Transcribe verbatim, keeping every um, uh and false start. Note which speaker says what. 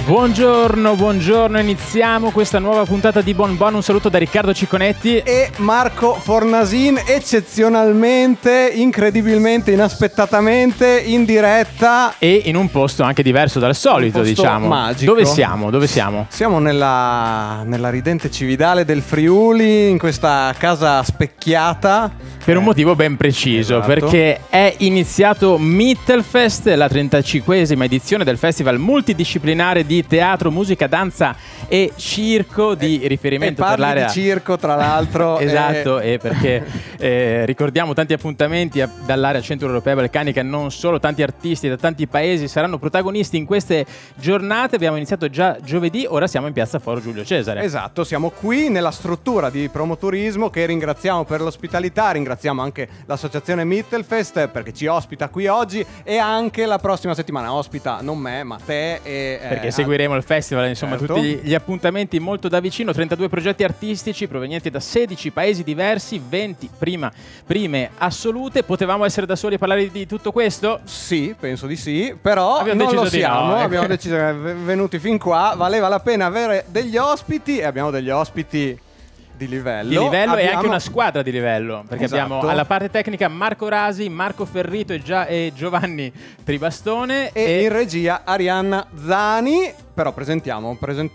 Speaker 1: Buongiorno, buongiorno, iniziamo questa nuova puntata di Bon Bon. Un saluto da Riccardo Cicconetti
Speaker 2: e Marco Fornasin, eccezionalmente, incredibilmente, inaspettatamente, in diretta
Speaker 1: e in un posto anche diverso dal solito,
Speaker 2: un posto
Speaker 1: diciamo.
Speaker 2: Magico.
Speaker 1: Dove siamo? Dove siamo?
Speaker 2: Siamo nella, nella ridente Cividale del Friuli, in questa casa specchiata.
Speaker 1: Per un motivo ben preciso,
Speaker 2: esatto.
Speaker 1: Perché è iniziato Mittelfest, la trentacinquesima edizione del festival multidisciplinare di teatro, musica, danza e circo di
Speaker 2: e,
Speaker 1: riferimento
Speaker 2: e
Speaker 1: per l'area
Speaker 2: di circo, tra l'altro.
Speaker 1: Esatto, e, e perché eh, ricordiamo tanti appuntamenti a, dall'area centro-europea balcanica, non solo, tanti artisti da tanti paesi saranno protagonisti in queste giornate. Abbiamo iniziato già giovedì, ora siamo in piazza Foro Giulio Cesare.
Speaker 2: Esatto, siamo qui nella struttura di Promoturismo, che ringraziamo per l'ospitalità, ringraziamo anche l'associazione Mittelfest perché ci ospita qui oggi, e anche la prossima settimana ospita non me ma te, e,
Speaker 1: perché
Speaker 2: eh,
Speaker 1: seguiremo il festival, insomma,
Speaker 2: certo.
Speaker 1: tutti gli appuntamenti molto da vicino. Trentadue progetti artistici provenienti da sedici paesi diversi, venti prima, prime assolute. Potevamo essere da soli a parlare di tutto questo?
Speaker 2: Sì, penso di sì, però
Speaker 1: abbiamo
Speaker 2: non lo siamo,
Speaker 1: no, eh.
Speaker 2: abbiamo deciso che venuti fin qua valeva la pena avere degli ospiti, e abbiamo degli ospiti di livello,
Speaker 1: di livello
Speaker 2: abbiamo...
Speaker 1: e anche una squadra di livello, perché
Speaker 2: esatto.
Speaker 1: abbiamo alla parte tecnica Marco Rasi, Marco Ferrito e, Gia- e Giovanni Tribastone
Speaker 2: e, e in regia Arianna Zani. Però presentiamo, presentiamo